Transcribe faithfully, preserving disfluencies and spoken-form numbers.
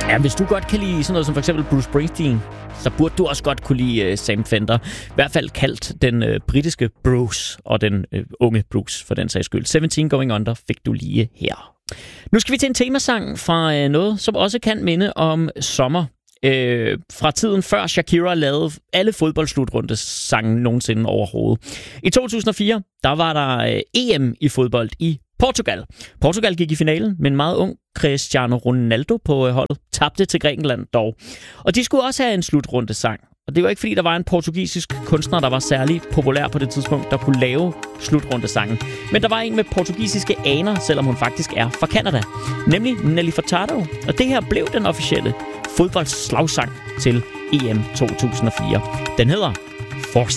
Ja, hvis du godt kan lide sådan noget som for eksempel Bruce Springsteen, så burde du også godt kunne lide uh, Sam Fender. I hvert fald kaldt den uh, britiske Bruce og den uh, unge Bruce for den sags skyld. sytten Going Under fik du lige her. Nu skal vi til en temasang fra uh, noget, som også kan minde om sommer. Øh, fra tiden før Shakira lavede alle fodboldslutrundesange nogensinde overhovedet. I to tusind og fire, der var der øh, E M i fodbold i Portugal. Portugal gik i finalen, men en meget ung Cristiano Ronaldo på øh, holdet tabte til Grækenland dog. Og de skulle også have en slutrundesang. Og det var ikke fordi, der var en portugisisk kunstner, der var særlig populær på det tidspunkt, der kunne lave slutrundesangen. Men der var en med portugisiske aner, selvom hun faktisk er fra Canada. Nemlig Nelly Furtado. Og det her blev den officielle fodboldslagsang til E M to tusind og fire. Den hedder Forza.